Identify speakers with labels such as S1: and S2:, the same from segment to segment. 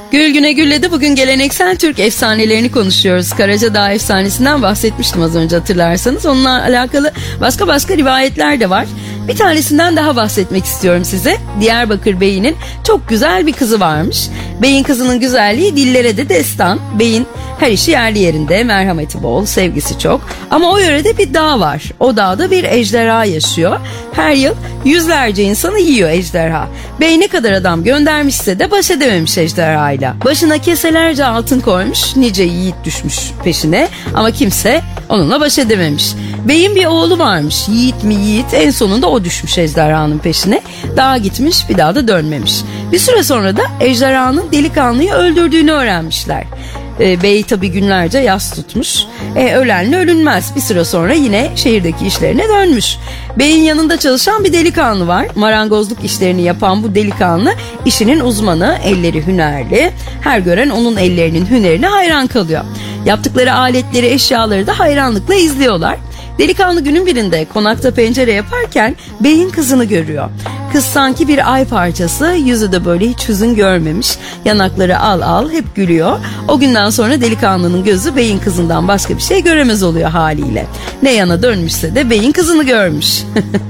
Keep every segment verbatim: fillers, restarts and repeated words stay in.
S1: Gül Güne Gül'le bugün geleneksel Türk efsanelerini konuşuyoruz. Karacadağ efsanesinden bahsetmiştim az önce, hatırlarsanız. Onunla alakalı başka başka rivayetler de var. Bir tanesinden daha bahsetmek istiyorum size. Diyarbakır Bey'inin çok güzel bir kızı varmış. Bey'in kızının güzelliği dillere de destan. Bey'in her işi yerli yerinde, merhameti bol, sevgisi çok. Ama o yörede bir dağ var. O dağda bir ejderha yaşıyor. Her yıl yüzlerce insanı yiyor ejderha. Bey ne kadar adam göndermişse de baş edememiş ejderhayla. Başına keselerce altın koymuş, nice yiğit düşmüş peşine ama kimse onunla baş edememiş. Bey'in bir oğlu varmış, yiğit mi yiğit, en sonunda o düşmüş ejderhanın peşine. Dağa gitmiş, bir daha da dönmemiş. Bir süre sonra da ejderhanın delikanlıyı öldürdüğünü öğrenmişler. Bey tabi günlerce yas tutmuş. E, ölenle ölünmez. Bir süre sonra yine şehirdeki işlerine dönmüş. Bey'in yanında çalışan bir delikanlı var. Marangozluk işlerini yapan bu delikanlı işinin uzmanı, elleri hünerli. Her gören onun ellerinin hünerine hayran kalıyor. Yaptıkları aletleri, eşyaları da hayranlıkla izliyorlar. Delikanlı günün birinde konakta pencere yaparken Bey'in kızını görüyor. Kız sanki bir ay parçası, yüzü de böyle hiç hüzün görmemiş. Yanakları al al, hep gülüyor. O günden sonra delikanlının gözü Bey'in kızından başka bir şey göremez oluyor haliyle. Ne yana dönmüşse de Bey'in kızını görmüş.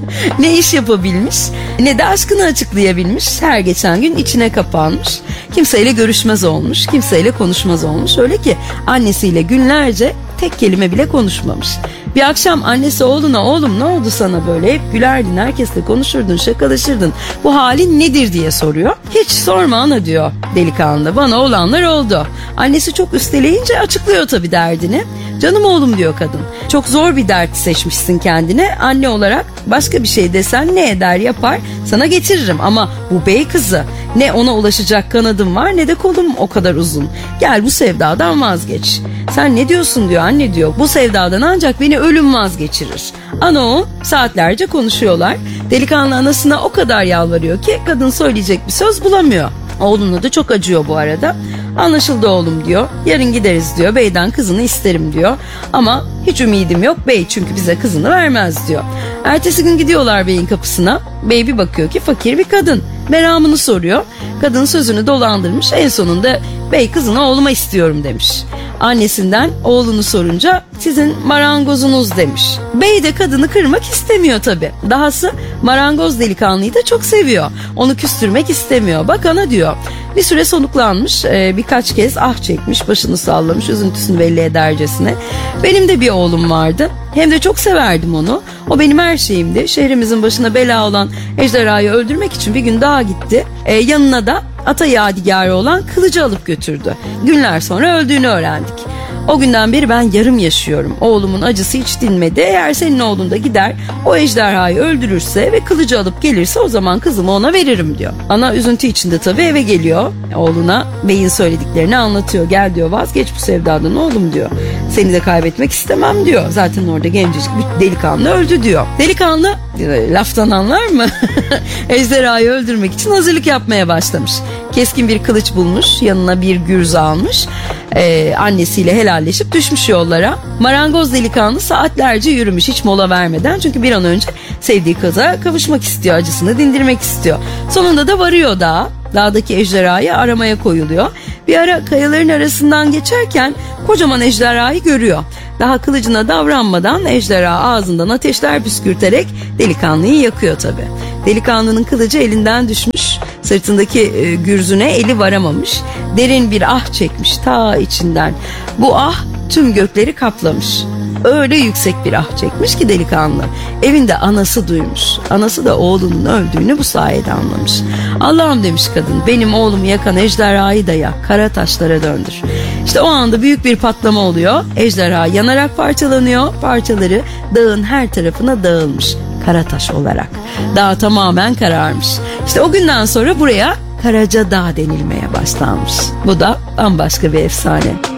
S1: Ne iş yapabilmiş, ne de aşkını açıklayabilmiş. Her geçen gün içine kapanmış. Kimseyle görüşmez olmuş, kimseyle konuşmaz olmuş. Öyle ki annesiyle günlerce tek kelime bile konuşmamış. Bir akşam annesi oğluna, oğlum ne oldu sana böyle, hep gülerdin, herkesle konuşurdun, şakalaşırdın, bu halin nedir diye soruyor. Hiç sorma ana diyor delikanlı, bana olanlar oldu. Annesi çok üsteleyince açıklıyor tabii derdini. Canım oğlum diyor kadın, çok zor bir dert seçmişsin kendine, anne olarak başka bir şey desen ne eder yapar sana getiririm ama bu bey kızı, ne ona ulaşacak kanadım var ne de kolum o kadar uzun, gel bu sevdadan vazgeç. Sen ne diyorsun diyor anne diyor, bu sevdadan ancak beni ölüm vazgeçirir. Ana oğul saatlerce konuşuyorlar. Delikanlı anasına o kadar yalvarıyor ki kadın söyleyecek bir söz bulamıyor. Oğluna da çok acıyor bu arada. Anlaşıldı oğlum diyor, yarın gideriz diyor, beyden kızını isterim diyor. Ama hiç ümidim yok bey, çünkü bize kızını vermez diyor. Ertesi gün gidiyorlar beyin kapısına. Bey bir bakıyor ki fakir bir kadın. Meramını soruyor. Kadın sözünü dolandırmış, en sonunda bey kızını oğluma istiyorum demiş. Annesinden oğlunu sorunca sizin marangozunuz demiş. Bey de kadını kırmak istemiyor tabi. Dahası marangoz delikanlıyı da çok seviyor. Onu küstürmek istemiyor. Bak ana diyor. Bir süre soluklanmış, birkaç kez ah çekmiş, başını sallamış, üzüntüsünü belli edercesine. Benim de bir oğlum vardı. Hem de çok severdim onu. O benim her şeyimdi. Şehrimizin başına bela olan ejderhayı öldürmek için bir gün dağa gitti. Ee, yanına da ata yadigarı olan kılıcı alıp götürdü. Günler sonra öldüğünü öğrendik. O günden beri ben yarım yaşıyorum. Oğlumun acısı hiç dinmedi. Eğer senin oğlun da gider o ejderhayı öldürürse ve kılıcı alıp gelirse o zaman kızımı ona veririm diyor. Ana üzüntü içinde tabii eve geliyor. Oğluna beyin söylediklerini anlatıyor. Gel diyor, vazgeç bu sevdadan oğlum diyor. Seni de kaybetmek istemem diyor. Zaten orada gencecik bir delikanlı öldü diyor. Delikanlı laftan anlar mı? Ejderhayı öldürmek için hazırlık yapmaya başlamış. Keskin bir kılıç bulmuş, yanına bir gürz almış. Ee, annesiyle helalleşip düşmüş yollara. Marangoz delikanlı saatlerce yürümüş hiç mola vermeden, çünkü bir an önce sevdiği kıza kavuşmak istiyor, acısını dindirmek istiyor. Sonunda da varıyor dağa. Dağdaki ejderhayı aramaya koyuluyor. Bir ara kayaların arasından geçerken kocaman ejderhayı görüyor. Daha kılıcına davranmadan ejderha ağzından ateşler püskürterek delikanlıyı yakıyor tabi. Delikanlının kılıcı elinden düşmüş. Sırtındaki e, gürzüne eli varamamış. Derin bir ah çekmiş ta içinden. Bu ah tüm gökleri kaplamış. Öyle yüksek bir ah çekmiş ki delikanlı. Evinde anası duymuş. Anası da oğlunun öldüğünü bu sayede anlamış. Allah'ım demiş kadın, benim oğlumu yakan ejderhayı da yak, kara taşlara döndür. İşte o anda büyük bir patlama oluyor. Ejderha yanarak parçalanıyor. Parçaları dağın her tarafına dağılmış. Karataş olarak. Dağ tamamen kararmış. İşte o günden sonra buraya Karacadağ denilmeye başlanmış. Bu da bambaşka bir efsane.